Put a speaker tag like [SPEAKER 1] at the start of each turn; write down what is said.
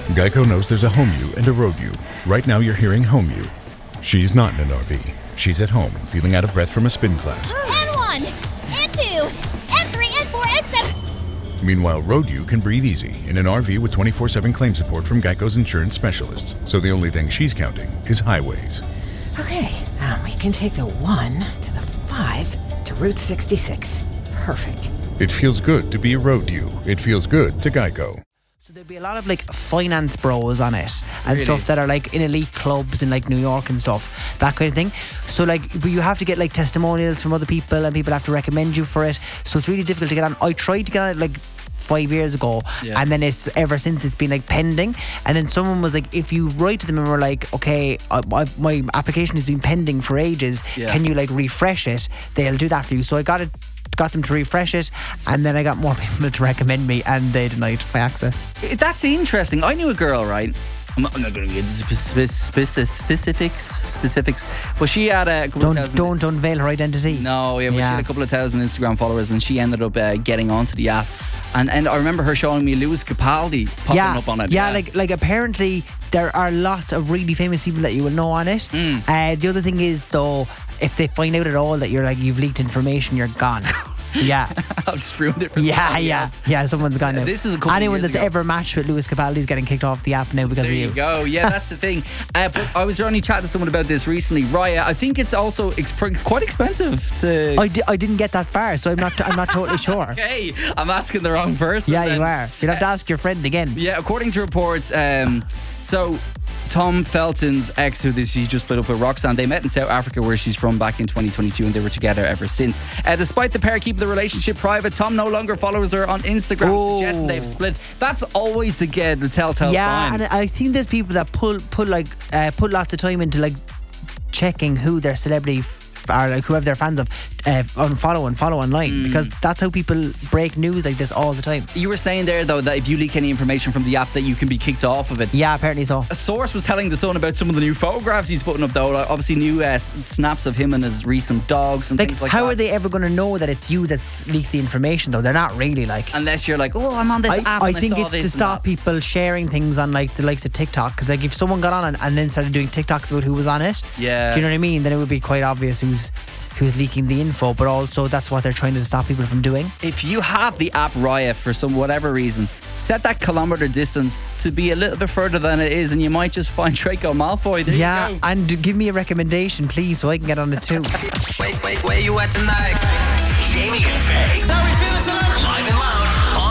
[SPEAKER 1] Geico knows there's a home you and a road you. Right now you're hearing home you. She's not in an RV. She's at home, feeling out of breath from a spin class.
[SPEAKER 2] N1, N2, N3, N4, N7.
[SPEAKER 1] Meanwhile, road you can breathe easy in an RV with 24/7 claim support from Geico's insurance specialists. So the only thing she's counting is highways.
[SPEAKER 3] Okay, we can take the 1 to the 5 to Route 66. Perfect.
[SPEAKER 1] It feels good to be a road you. It feels good to Geico.
[SPEAKER 4] So there'll be a lot of like finance bros on it and
[SPEAKER 5] Really?
[SPEAKER 4] stuff that are like in elite clubs in like New York and stuff, that kind of thing. So like, but you have to get like testimonials from other people and people have to recommend you for it. So it's really difficult to get on. I tried to get on it like 5 years ago, and then it's ever since it's been like pending. And then someone was like, if you write to them and we're like, okay, my application has been pending for ages, can you like refresh it? They'll do that for you. So I got them to refresh it, and then I got more people to recommend me, and they denied my access.
[SPEAKER 5] That's interesting. I knew a girl, right? I'm not going to get specifics, but she had a couple of thousand.
[SPEAKER 4] Don't unveil her identity.
[SPEAKER 5] No, yeah, but she had a couple of thousand Instagram followers, and she ended up getting onto the app. And I remember her showing me Lewis Capaldi popping up on it.
[SPEAKER 4] Yeah, like apparently there are lots of really famous people that you will know on it. The other thing is though, if they find out at all that you've leaked information, you're gone. Yeah.
[SPEAKER 5] I'll just ruin it for somebody else.
[SPEAKER 4] Yeah, someone's gone now.
[SPEAKER 5] This is a couple
[SPEAKER 4] Anyone
[SPEAKER 5] of years
[SPEAKER 4] that's
[SPEAKER 5] ago.
[SPEAKER 4] ever matched with Lewis Capaldi is getting kicked off the app now because
[SPEAKER 5] there
[SPEAKER 4] of you.
[SPEAKER 5] You go. Yeah, that's the thing. But I was only chatting to someone about this recently. Raya, I think it's also quite expensive to...
[SPEAKER 4] I didn't get that far, so I'm not totally sure.
[SPEAKER 5] Okay, I'm asking the wrong person.
[SPEAKER 4] Yeah,
[SPEAKER 5] then.
[SPEAKER 4] you are. You'll have to ask your friend again.
[SPEAKER 5] Yeah, according to reports, so Tom Felton's ex, who she just split up with Roxanne, they met in South Africa, where she's from, back in 2022, and they were together ever since. Despite the pair keeping the relationship private, Tom no longer follows her on Instagram, suggesting they've split. That's always the telltale sign.
[SPEAKER 4] Yeah, and I think there's people that put lots of time into like checking who their celebrity are, like whoever they're fans of, unfollow and follow online, because that's how people break news like this all the time.
[SPEAKER 5] You were saying there though that if you leak any information from the app that you can be kicked off of it.
[SPEAKER 4] Yeah, apparently so.
[SPEAKER 5] A source was telling The Sun about some of the new photographs he's putting up though, like obviously new snaps of him and his recent dogs and things like that.
[SPEAKER 4] How are they ever going to know that it's you that's leaked the information though? They're not really, like,
[SPEAKER 5] unless you're like, oh, I'm on this app.
[SPEAKER 4] I think it's to stop people sharing things on like the likes of TikTok, because like if someone got on and then started doing TikToks about who was on it, do you know what I mean, then it would be quite obvious who's leaking the info. But also that's what they're trying to stop people from doing.
[SPEAKER 5] If you have the app Raya for whatever reason, set that kilometre distance to be a little bit further than it is, and you might just find Draco Malfoy. There you go.
[SPEAKER 4] And give me a recommendation please, so I can get on it too.
[SPEAKER 6] Wait, where you at tonight? Jamie and Faye. How we feeling tonight? Live in